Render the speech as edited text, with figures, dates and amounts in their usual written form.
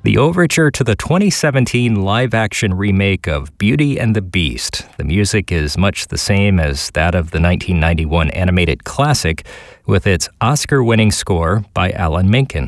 the overture to the 2017 live-action remake of Beauty and the Beast. The music is much the same as that of the 1991 animated classic, with its Oscar-winning score by Alan Menken.